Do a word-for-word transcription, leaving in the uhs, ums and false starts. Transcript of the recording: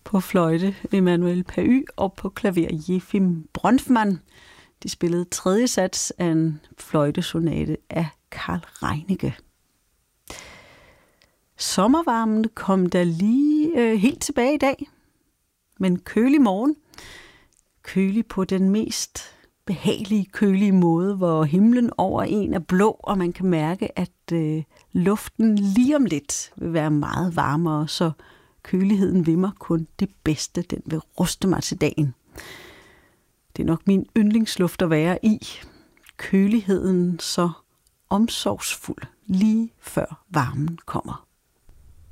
På fløjte Emanuel Pahü og på klaver Jefim Bronfman. De spillede tredje sats af en fløjtesonate af Carl Reinicke. Sommervarmen kom der lige øh, helt tilbage i dag. Men kølig morgen. Kølig på den mest behagelige, kølige måde, hvor himlen over en er blå, og man kan mærke, at øh, luften lige om lidt vil være meget varmere, så køligheden vil mig kun det bedste. Den vil ruste mig til dagen. Det er nok min yndlingsluft at være i. Køligheden så omsorgsfuld lige før varmen kommer.